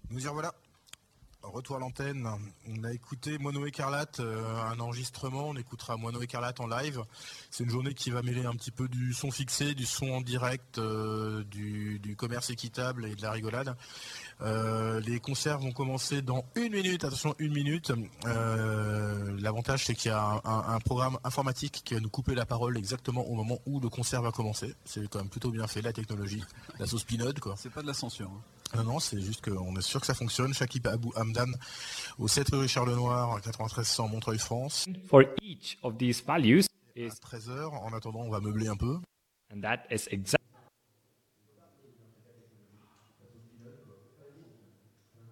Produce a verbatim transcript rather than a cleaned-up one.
Nous y revoilà. Retour à l'antenne. On a écouté Mono Écarlate, euh, un enregistrement. On écoutera Mono Écarlate en live. C'est une journée qui va mêler un petit peu du son fixé, du son en direct, euh, du, du commerce équitable et de la rigolade. Euh, les concerts vont commencer dans une minute. Attention, une minute. Euh, l'avantage, c'est qu'il y a un, un, un programme informatique qui va nous couper la parole exactement au moment où le concert va commencer. C'est quand même plutôt bien fait, la technologie. La sauce Pinode, quoi. C'est pas de la censure. Hein. Non, non, c'est juste qu'on est sûr que ça fonctionne. Shakib Abou Hamdan au sept rue Richard Lenoir, quatre-vingt-treize cent Montreuil, France. For each of these values is à treize heures. En attendant, on va meubler un peu. and that is exactly